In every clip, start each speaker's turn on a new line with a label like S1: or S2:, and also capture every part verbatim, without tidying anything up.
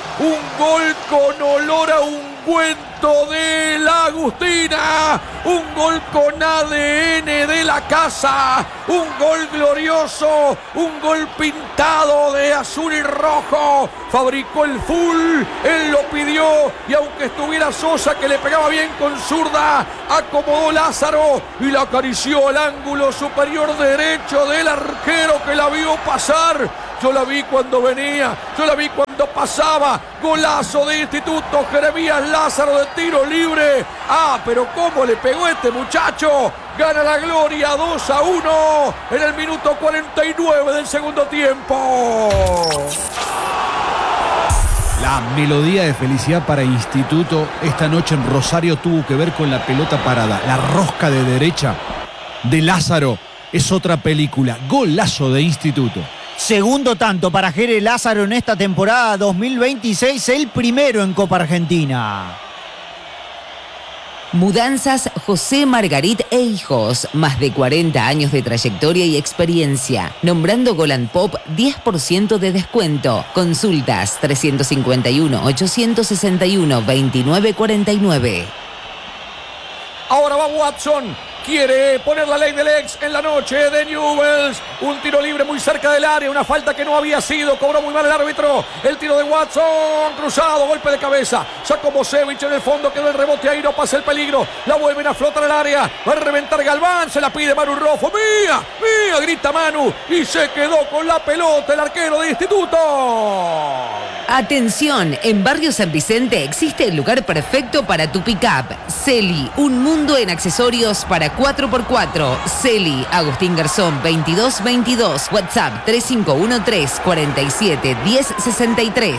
S1: Un gol con olor a ungüento de la Agustina. Un gol con A D N de la casa. Un gol glorioso. Un gol pintado de azul y rojo. Fabricó el full. Él lo pidió. Y aunque estuviera Sosa, que le pegaba bien con zurda, acomodó Lázaro y la acarició al ángulo superior derecho del arquero, que la vio pasar. Yo la vi cuando venía, yo la vi cuando pasaba. Golazo de Instituto, Jeremías Lázaro de tiro libre. Ah, pero cómo le pegó este muchacho. Gana la Gloria dos a uno en el minuto cuarenta y nueve del segundo tiempo.
S2: La melodía de felicidad para Instituto esta noche en Rosario tuvo que ver con la pelota parada. La rosca de derecha de Lázaro es otra película. Golazo de Instituto.
S3: Segundo tanto para Jere Lázaro en esta temporada dos mil veintiséis, el primero en Copa Argentina.
S4: Mudanzas José Margarit e Hijos. Más de cuarenta años de trayectoria y experiencia. Nombrando Golan Pop, diez por ciento de descuento. Consultas trescientos cincuenta y uno, ochocientos sesenta y uno, veintinueve cuarenta y nueve.
S1: Ahora va Watson. Quiere poner la ley del ex en la noche de Newell's. Un tiro libre muy cerca del área. Una falta que no había sido. Cobró muy mal el árbitro. El tiro de Watson. Cruzado. Golpe de cabeza. Sacó Mosevich en el fondo. Quedó el rebote ahí. No pasa el peligro. La vuelven a flotar al área. Va a reventar Galván. Se la pide Manu Roffo. ¡Mía! ¡Mía! Grita Manu. Y se quedó con la pelota el arquero de Instituto.
S4: Atención, en Barrio San Vicente existe el lugar perfecto para tu pick-up. Celi, un mundo en accesorios para cuatro por cuatro. Celi, Agustín Garzón veintidós veintidós. WhatsApp tres cinco uno tres, cuatro siete, uno cero seis tres.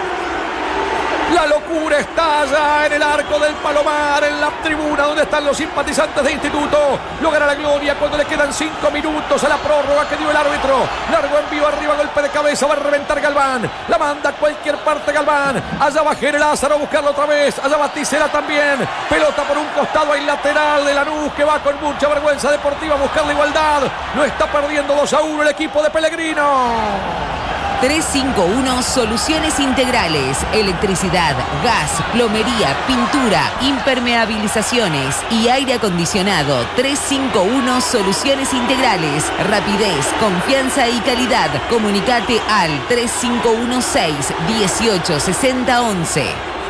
S1: La locura estalla en el arco del Palomar, en la tribuna donde están los simpatizantes de Instituto. Logra la gloria cuando le quedan cinco minutos a la prórroga que dio el árbitro. Largo envío arriba, golpe de cabeza, va a reventar Galván. La manda a cualquier parte Galván. Allá va Jere Lázaro a buscarlo otra vez. Allá va Tisera también. Pelota por un costado ahí lateral de Lanús, que va con mucha vergüenza deportiva a buscar la igualdad. Lo está perdiendo dos a uno el equipo de Pellegrino.
S4: tres cinco uno Soluciones Integrales. Electricidad, gas, plomería, pintura, impermeabilizaciones y aire acondicionado. tres cinco uno Soluciones Integrales. Rapidez, confianza y calidad. Comunicate al tres cinco uno seis, uno ocho seis cero once.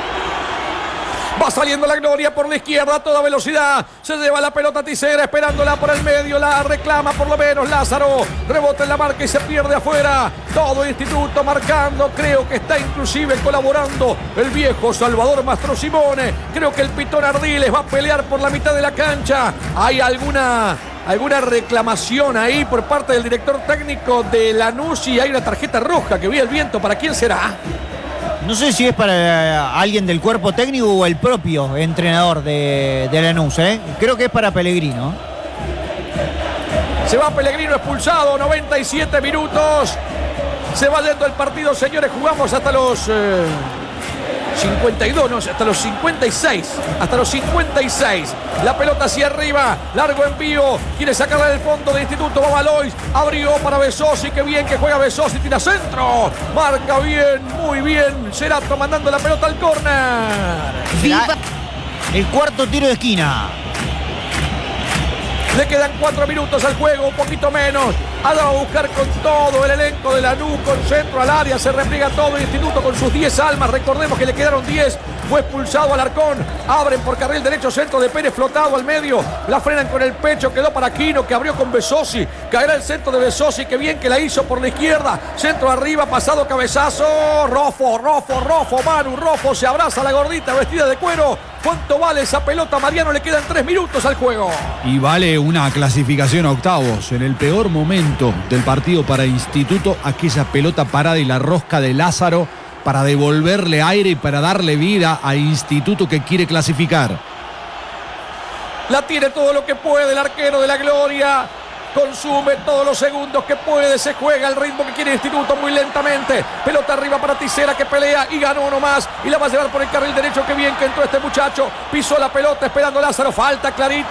S1: Va saliendo la gloria por la izquierda a toda velocidad. Se lleva la pelota Tisera esperándola por el medio. La reclama por lo menos Lázaro. Rebota en la marca y se pierde afuera. Todo Instituto marcando. Creo que está inclusive colaborando el viejo Salvador Mastro Simone. Creo que el Pitón Ardiles va a pelear por la mitad de la cancha. ¿Hay alguna... alguna reclamación ahí por parte del director técnico de Lanús? Y hay una tarjeta roja que vi el viento. ¿Para quién será?
S3: No sé si es para alguien del cuerpo técnico o el propio entrenador de, de Lanús, ¿eh? Creo que es para Pellegrino.
S1: Se va Pellegrino expulsado, noventa y siete minutos. Se va yendo el partido, señores. Jugamos hasta los eh, cincuenta y dos, no, hasta los cincuenta y seis. Hasta los cincuenta y seis. La pelota hacia arriba. Largo envío. Quiere sacarla del fondo de Instituto. Va Valois. Abrió para Besosi. Qué bien que juega Besosi. Tira centro. Marca bien, muy bien. Cerato mandando la pelota al córner.
S3: Viva el cuarto tiro de esquina.
S1: Le quedan cuatro minutos al juego, un poquito menos. Ha dado a buscar con todo el elenco de Lanús, con centro al área, se repliega todo el Instituto con sus diez almas. Recordemos que le quedaron diez. Fue expulsado Alarcón. Abren por carril derecho, centro de Pérez flotado al medio. La frenan con el pecho, quedó para Quino, que abrió con Besosi. Caerá el centro de Besosi, que bien que la hizo por la izquierda. Centro arriba, pasado cabezazo. Rofo, Rofo, Rofo, Manu, Rofo se abraza a la gordita vestida de cuero. ¿Cuánto vale esa pelota, Mariano? Le quedan tres minutos al juego.
S2: Y vale una clasificación a octavos. En el peor momento del partido para Instituto, aquella pelota parada y la rosca de Lázaro para devolverle aire y para darle vida a Instituto, que quiere clasificar.
S1: La tiene todo lo que puede el arquero de la gloria. Consume todos los segundos que puede, se juega el ritmo que quiere Instituto muy lentamente. Pelota arriba para Tisera, que pelea y ganó nomás. Y la va a llevar por el carril derecho. Qué bien que entró este muchacho. Pisó la pelota esperando Lázaro. Falta clarita.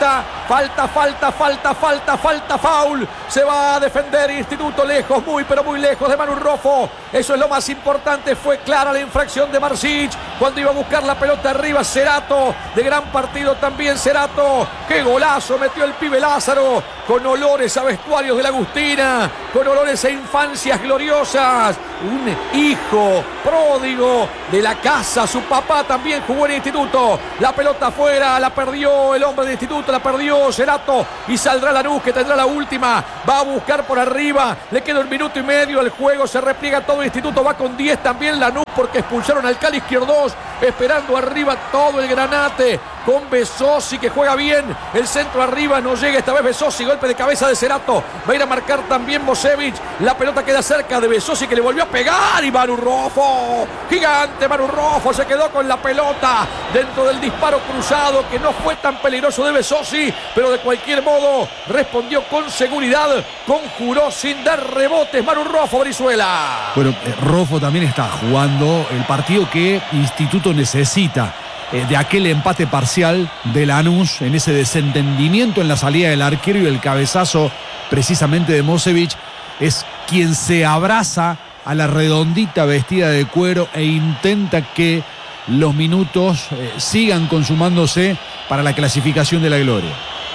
S1: Falta, falta, falta, falta, falta, foul. Se va a defender Instituto lejos, muy pero muy lejos de Manu Roffo. Eso es lo más importante. Fue clara la infracción de Marsic cuando iba a buscar la pelota arriba. Cerato, de gran partido también Cerato. Qué golazo metió el pibe Lázaro, con olores a vestuarios de la Agustina, con olores a infancias gloriosas. Un hijo pródigo de la casa. Su papá también jugó en Instituto. La pelota afuera, la perdió el hombre de Instituto, la perdió Cerato y saldrá Lanús, que tendrá la última. Va a buscar por arriba, le queda un minuto y medio al juego, se repliega todo Instituto, va con diez también Lanús porque expulsaron al Cali Izquierdos, esperando arriba todo el Granate con Besosi, que juega bien, el centro arriba, no llega esta vez Besosi, golpe de cabeza de Cerato, va a ir a marcar también Mosevich, la pelota queda cerca de Besosi, que le volvió a pegar, y Manu Roffo, gigante Manu Roffo, se quedó con la pelota dentro del disparo cruzado, que no fue tan peligroso de Besosi, pero de cualquier modo respondió con seguridad, conjuró sin dar rebotes Manu Roffo. Brizuela.
S2: Bueno, eh, Roffo también está jugando el partido que Instituto necesita, eh, de aquel empate parcial de Lanús, en ese desentendimiento en la salida del arquero y el cabezazo precisamente de Mosevich. Es quien se abraza a la redondita vestida de cuero e intenta que los minutos eh, sigan consumándose para la clasificación de la gloria.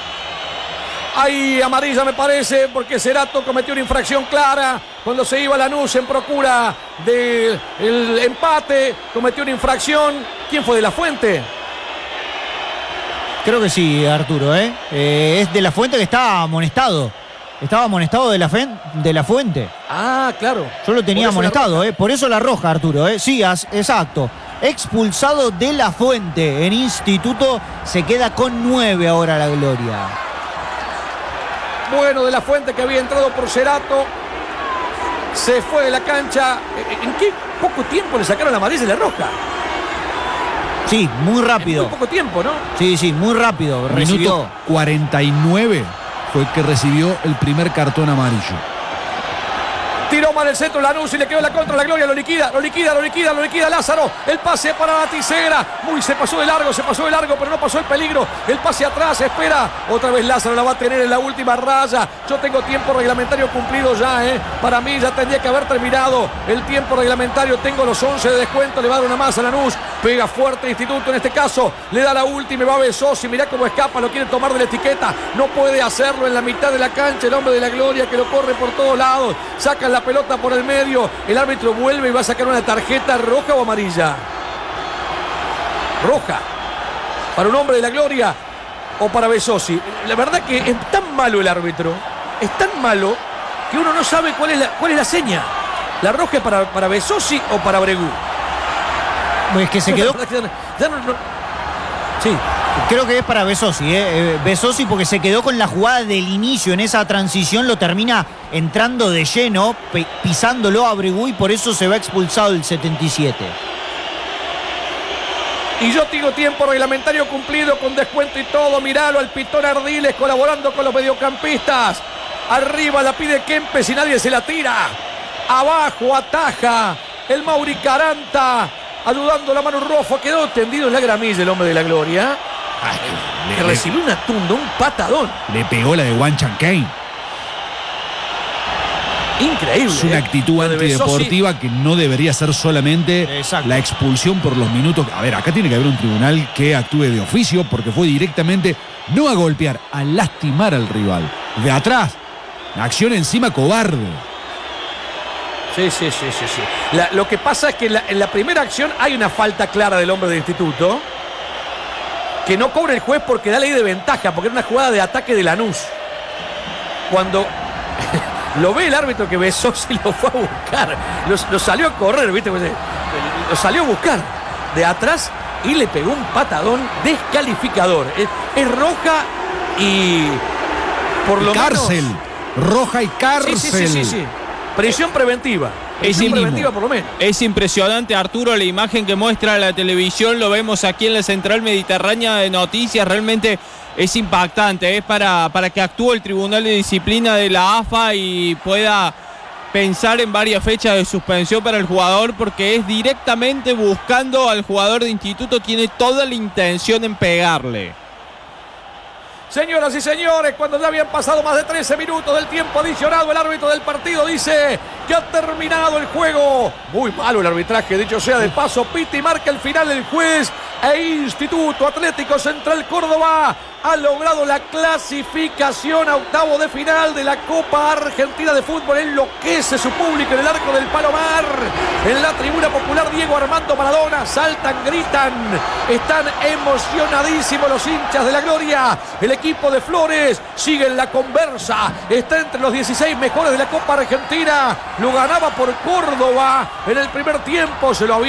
S1: Hay amarilla, me parece, porque Cerato cometió una infracción clara cuando se iba Lanús en procura del empate. Cometió una infracción. ¿Quién fue? ¿De la Fuente?
S3: Creo que sí, Arturo, ¿eh? Eh, es de la Fuente, que estaba amonestado. Estaba amonestado de la, fen, de la Fuente.
S1: Ah, claro.
S3: Yo lo tenía amonestado, ¿eh? Por eso la roja, Arturo, ¿eh? Sí, as, exacto. Expulsado de la Fuente en Instituto. Se queda con nueve ahora la gloria.
S1: Bueno, de la Fuente, que había entrado por Cerato, se fue de la cancha. ¿En qué poco tiempo le sacaron la amarilla y la roja?
S3: Sí, muy rápido.
S1: En muy poco tiempo, ¿no?
S3: Sí, sí, muy rápido. Recibió.
S2: Minuto cuarenta y nueve fue que recibió el primer cartón amarillo.
S1: Tiró mal el centro Lanús y le quedó la contra, la gloria, lo liquida, lo liquida, lo liquida, lo liquida Lázaro. El pase para la Tisera. Muy se pasó de largo, se pasó de largo, pero no pasó el peligro. El pase atrás, espera. Otra vez Lázaro la va a tener en la última raya. Yo tengo tiempo reglamentario cumplido ya, ¿eh? Para mí ya tendría que haber terminado el tiempo reglamentario. Tengo los once de descuento, le va a dar una más a Lanús. Pega fuerte Instituto en este caso. Le da la última y va a Besosi. Mirá cómo escapa, lo quiere tomar de la etiqueta. No puede hacerlo en la mitad de la cancha. El hombre de la gloria que lo corre por todos lados. Saca la pelota por el medio. El árbitro vuelve y va a sacar una tarjeta roja o amarilla. Roja. Para un hombre de la gloria o para Besosi. La verdad que es tan malo el árbitro. Es tan malo que uno no sabe cuál es la, cuál es la seña. La roja es para, para Besosi o para Bregú.
S3: Pues que se quedó.
S1: Ya no, no. Sí.
S3: Creo que es para Besosi, ¿eh? Besosi, porque se quedó con la jugada del inicio en esa transición, lo termina entrando de lleno, pisándolo a Bregú, y por eso se va expulsado el setenta y siete.
S1: Y yo tengo tiempo reglamentario cumplido con descuento y todo. Miralo al Pitón Ardiles colaborando con los mediocampistas. Arriba la pide Kempes y nadie se la tira. Abajo ataja el Mauri Caranta, ayudando la Manu Roffo. Quedó tendido en la gramilla el hombre de la gloria.
S2: Ay,
S1: que
S2: le,
S1: recibió una tunda, un patadón.
S2: Le pegó la de Wan Chan Kane.
S1: Increíble.
S2: Es una
S1: eh.
S2: actitud antideportiva
S1: Besosi,
S2: que no debería ser solamente
S3: Exacto.
S2: la expulsión por los minutos. A ver, acá tiene que haber un tribunal que actúe de oficio, porque fue directamente no a golpear, a lastimar al rival. De atrás, la acción encima cobarde.
S1: Sí, sí, sí, sí, sí. La, lo que pasa es que en la, en la primera acción hay una falta clara del hombre de Instituto que no cobra el juez porque da ley de ventaja, porque era una jugada de ataque de Lanús. Cuando lo ve el árbitro que Besosi lo fue a buscar, lo, lo salió a correr, ¿viste? Lo salió a buscar de atrás y le pegó un patadón descalificador. Es, es roja y por lo
S2: y cárcel.
S1: menos...
S2: Roja y cárcel.
S1: Sí, sí, sí, sí, sí. Prisión preventiva. Prisión preventiva por lo menos.
S5: Es impresionante, Arturo, la imagen que muestra la televisión. Lo vemos aquí en la Central Mediterránea de Noticias. Realmente es impactante. Es para, para que actúe el Tribunal de Disciplina de la A F A y pueda pensar en varias fechas de suspensión para el jugador, porque es directamente buscando al jugador de Instituto. Tiene toda la intención en pegarle.
S1: Señoras y señores, cuando ya habían pasado más de trece minutos del tiempo adicionado, el árbitro del partido dice que ha terminado el juego. Muy malo el arbitraje, dicho sea de paso. Pita y marca el final el juez. E Instituto Atlético Central Córdoba ha logrado la clasificación a octavo de final de la Copa Argentina de Fútbol. Enloquece su público en el arco del Palomar. En la tribuna popular, Diego Armando Maradona. Saltan, gritan. Están emocionadísimos los hinchas de la Gloria. El equipo de Flores sigue en la conversa. Está entre los dieciséis mejores de la Copa Argentina. Lo ganaba por Córdoba en el primer tiempo. Se lo había